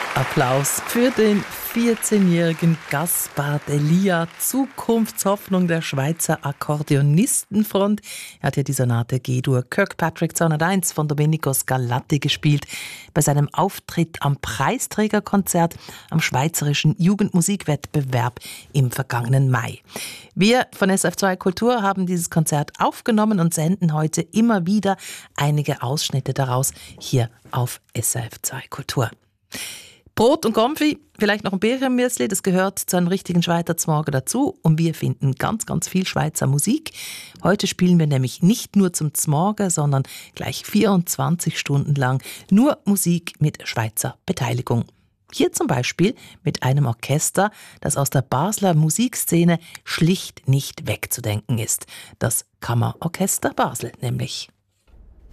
Applaus für den 14-jährigen Gaspar Delia, Zukunftshoffnung der Schweizer Akkordeonistenfront. Er hat ja die Sonate G-Dur Kirkpatrick 201 von Domenico Scarlatti gespielt bei seinem Auftritt am Preisträgerkonzert am Schweizerischen Jugendmusikwettbewerb im vergangenen Mai. Wir von SRF2 Kultur haben dieses Konzert aufgenommen und senden heute immer wieder einige Ausschnitte daraus hier auf SRF2 Kultur. Brot und Konfi, vielleicht noch ein Birchenmüsli, das gehört zu einem richtigen Schweizer Zmorgen dazu. Und wir finden ganz, ganz viel Schweizer Musik. Heute spielen wir nämlich nicht nur zum Zmorgen, sondern gleich 24 Stunden lang nur Musik mit Schweizer Beteiligung. Hier zum Beispiel mit einem Orchester, das aus der Basler Musikszene schlicht nicht wegzudenken ist. Das Kammerorchester Basel nämlich.